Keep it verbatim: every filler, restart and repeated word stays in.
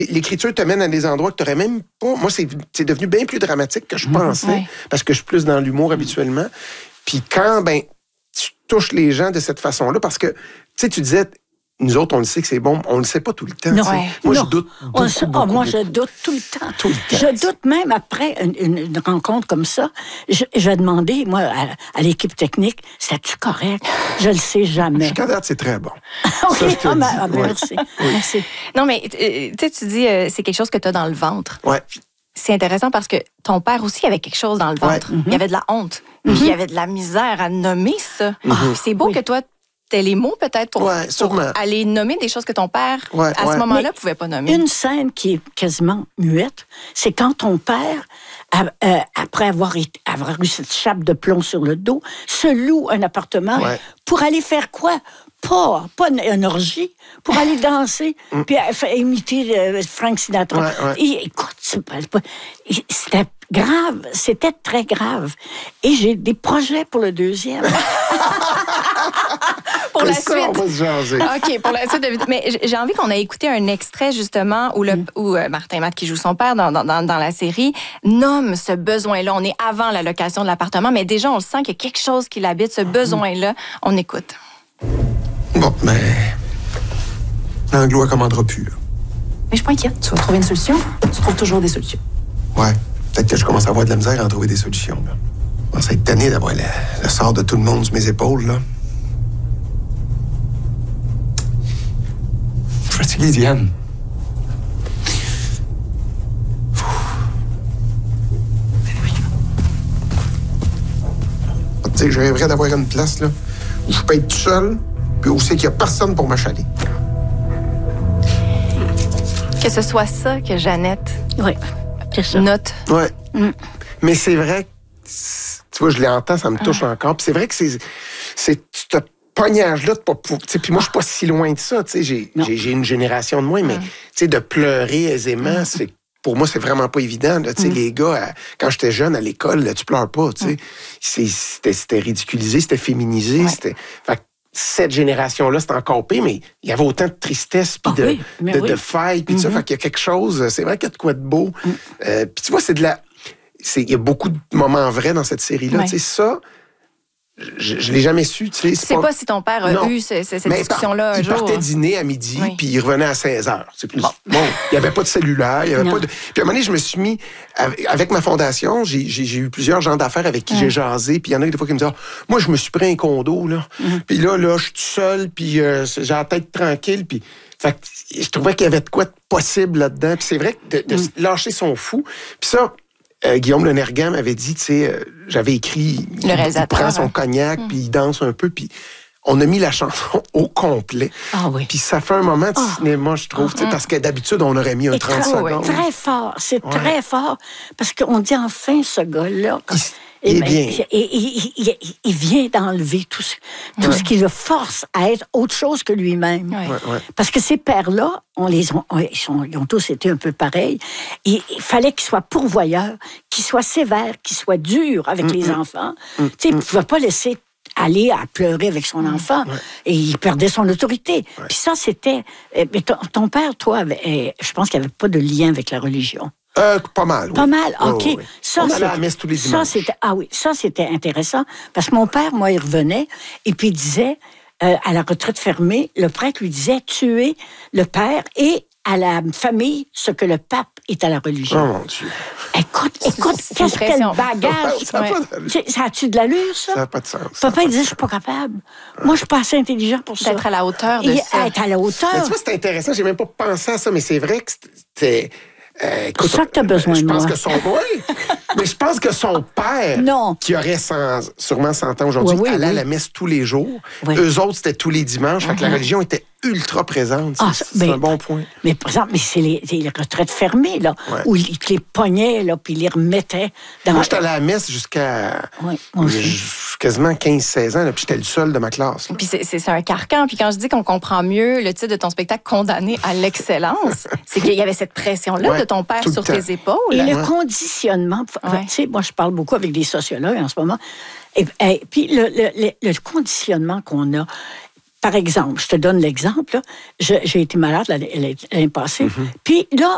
L'écriture te mène à des endroits que tu n'aurais même pas... Moi, c'est, c'est devenu bien plus dramatique que je pensais, ouais. parce que je suis plus dans l'humour habituellement. Puis quand, ben, tu touches les gens de cette façon-là, parce que, tu sais, tu disais... Nous autres, on le sait que c'est bon, on le sait pas tout le temps. Non, ouais. Moi, non. je doute beaucoup, on se... beaucoup, oh, Moi, beaucoup. je doute tout le temps. Tout le temps. Je doute même après une, une rencontre comme ça. Je, je vais demander, moi, à, à l'équipe technique, c'est-tu correct? Je le sais jamais. Jusqu'à date, c'est très bon. OK, Ça, je te ah, le ben, dis. ah, ben, Ouais. merci. merci. Non, mais tu sais, tu dis, euh, c'est quelque chose que tu as dans le ventre. Ouais. C'est intéressant parce que ton père aussi avait quelque chose dans le ventre. Ouais. Il y avait de la honte. Mm-hmm. Puis il y avait de la misère à nommer ça. Mm-hmm. Puis c'est beau Oui. que toi, t'aies les mots peut-être pour, Ouais, pour sûrement. aller nommer des choses que ton père, Ouais, à ouais. ce moment-là, Mais pouvait pas nommer. Une scène qui est quasiment muette, c'est quand ton père, a- euh, après avoir, été, avoir eu cette chape de plomb sur le dos, se loue un appartement Ouais. pour aller faire quoi? Pas, pas une, une orgie, pour aller danser, puis euh, faire imiter euh, Frank Sinatra. Ouais, ouais. Et, écoute, c'est pas- pas- c'était grave, c'était très grave. Et j'ai des projets pour le deuxième. pour la C'est ça, on suite. va se jaser. OK, pour la suite. de- Mais j'ai envie qu'on ait écouté un extrait, justement, où, le, où euh, Martin Matt, qui joue son père dans, dans, dans la série, nomme ce besoin-là. On est avant la location de l'appartement, mais déjà, on le sent qu'il y a quelque chose qui l'habite, ce besoin-là. On écoute. Bon, mais... L'anglo, elle commandera plus, là. Mais je suis pas inquiète. Tu vas trouver une solution. Tu trouves toujours des solutions. Ouais. Peut-être que je commence à avoir de la misère à en trouver des solutions, là. Je commence à être tanné d'avoir le, le sort de tout le monde sur mes épaules, là. Je suis fatigué, Diane. Tu sais, je rêverais d'avoir une place, là, où je peux être tout seul, puis où c'est qu'il n'y a personne pour m'achaler. Que ce soit ça que Jeannette Oui, c'est ça. note. Ouais. Mais c'est vrai, que, tu vois, je l'entends, ça me touche encore. Puis c'est vrai que c'est, c'est ce pognage-là de pas pour. Tu sais, puis moi, je suis pas si loin de ça. Tu sais, j'ai, Non. j'ai, j'ai une génération de moins, mais tu sais, de pleurer aisément, c'est. Pour moi, c'est vraiment pas évident. Là. Tu sais, les gars, à- quand j'étais jeune à l'école, là, tu pleures pas. Tu sais. C'est- C'était, c'était ridiculisé, c'était féminisé. C'était... Fait que cette génération-là, c'était encore pire, mais il y avait autant de tristesse, puis Ah de, oui, mais de, oui. de failles, puis tout ça. Fait qu'il y a quelque chose, c'est vrai qu'il y a de quoi de beau. Euh, puis tu vois, c'est de la... c'est- Il y a beaucoup de moments vrais dans cette série-là. Ouais. Tu sais, ça, je, je l'ai jamais su. Tu sais, Tu sais pas si ton père a Non. eu ce- ce- cette Mais discussion-là par- un il jour. partait dîner à midi, Oui. puis il revenait à seize heures. C'est plus... Bon, il n'y avait pas de cellulaire, il y avait Non. pas de... Puis à un moment donné, je me suis mis... Avec, avec ma fondation, j'ai, j'ai, j'ai eu plusieurs gens d'affaires avec qui j'ai jasé, puis il y en a des fois qui me disent ah, moi, je me suis pris un condo, là. Puis là, là, je suis tout seul, puis euh, j'ai la tête tranquille, puis... Fait que je trouvais qu'il y avait de quoi de possible là-dedans. Puis c'est vrai que de, de lâcher son fou. Puis ça... Euh, Guillaume Le Nergan m'avait dit, tu sais, euh, j'avais écrit, Le il, réalisateur, il prend son hein. cognac, puis il danse un peu, puis on a mis la chanson au complet. Ah oui. Puis ça fait un moment de cinéma, je trouve, tu sais, parce que d'habitude, on aurait mis un Et trente très, secondes. très fort, c'est Ouais. très fort, parce qu'on dit enfin ce gars-là. Il- il est ben, bien. Et, et- et- il- il vient d'enlever tout, ce, tout ce qui le force à être autre chose que lui-même. Ouais. Ouais, ouais. Parce que ces pères-là, on les ont, on- ils, sont- ils ont tous été un peu pareils. Et il fallait qu'ils soient pourvoyeurs, qu'ils soient sévères, qu'ils soient durs avec les enfants. Tu sais, il ne pouvait pas laisser aller à pleurer avec son enfant. Et il perdait son autorité. Puis ça, c'était... eh, mais ton, ton père, toi, avait- eh, je pense qu'il n'y avait pas de lien avec la religion. Euh, pas mal, oui. Pas mal, Oui, OK. oui, oui. Ça, on allait à la c'est- messe tous les ça, dimanches. c'était, ah oui, ça, c'était intéressant. Parce que mon père, moi, il revenait et puis il disait, euh, à la retraite fermée, le prêtre lui disait, tuer le père et à la famille ce que le pape est à la Oh religion. mon Dieu. Écoute, écoute, c'est qu'est-ce une quel pression. bagage. Ça n'a Ouais. pas d'allure. Tu sais, ça a-tu de l'allure, ça? Ça n'a pas de sens. Papa, il disait, je suis pas capable. Moi, je suis pas assez intelligent pour ça. D'être à la hauteur de Et ça. être à la hauteur. Mais tu vois, c'est intéressant, j'ai même pas pensé à ça, mais c'est vrai que c'était... Euh, écoute, C'est ça que t'as besoin je de pense moi. que son oui, mais je pense que son père, Non. qui aurait cent sûrement cent ans aujourd'hui, Oui, oui, allait oui. à la messe tous les jours. Oui. Eux autres, c'était tous les dimanches. Fait que la religion était ultra présente. Ah, c'est ça- c'est ben, un bon point. Mais par exemple, mais c'est les, c'est les retraites fermées, là, Ouais. où ils te les pognaient, là, puis ils les remettaient dans... Moi, j'étais allé à la messe jusqu'à Ouais, moi aussi. j- quasiment quinze seize ans, là, puis j'étais le seul de ma classe. là. Puis c'est, c'est, c'est un carcan. Puis quand je dis qu'on comprend mieux le titre de ton spectacle Condamné à l'excellence, c'est qu'il y avait cette pression-là Ouais, de ton père tout le sur temps. tes épaules. Et le Ouais. conditionnement, Ouais. tu sais, moi, je parle beaucoup avec des sociologues en ce moment, et, et puis le, le, le, le conditionnement qu'on a, par exemple, je te donne l'exemple, là, je- j'ai été malade l'année, l'année passée, puis là,